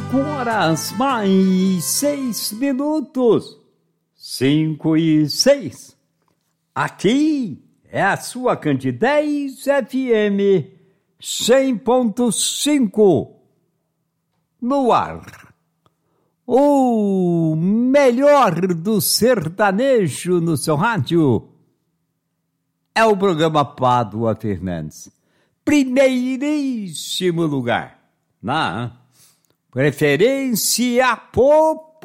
5 horas mais 6 minutos. 5:06. Aqui é a sua Candidez FM 100.5. No ar. O melhor do sertanejo no seu rádio é o programa Pádua Fernandes. Primeiríssimo lugar. Na preferência popular.